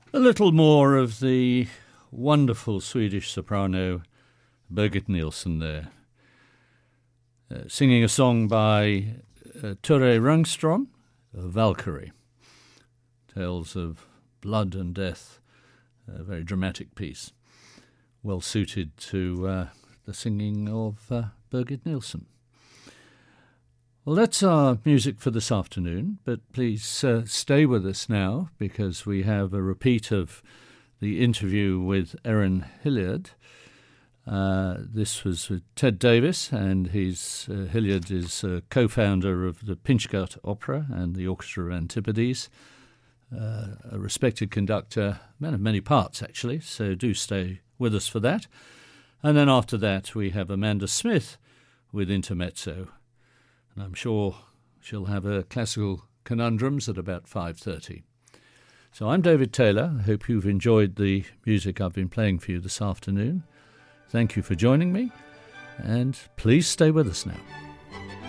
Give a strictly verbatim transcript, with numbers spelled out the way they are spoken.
A little more of the wonderful Swedish soprano Birgit Nilsson there, uh, singing a song by uh, Ture Rangstrom, Valkyrie. Tales of blood and death, a very dramatic piece, well suited to uh, the singing of uh, Birgit Nilsson. Well, that's our music for this afternoon, but please uh, stay with us now because we have a repeat of the interview with Erin Hilliard. Uh, this was with Ted Davis, and he's, uh, Hilliard is uh, co-founder of the Pinchgut Opera and the Orchestra of Antipodes, uh, a respected conductor, man of many parts actually, so do stay with us for that. And then after that we have Amanda Smith with Intermezzo. And I'm sure she'll have her classical conundrums at about five thirty. So I'm David Taylor. I hope you've enjoyed the music I've been playing for you this afternoon. Thank you for joining me, and please stay with us now.